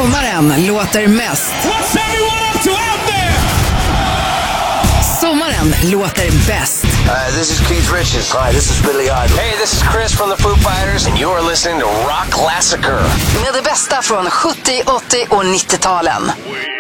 Sommaren låter mest. Sommaren låter bäst. This is Keith Richards. Hi, this is Billy Idol. Hey, this is Chris from the Foo Fighters and you're listening to Rock Classicer. Med det bästa från 70, 80 och 90-talen.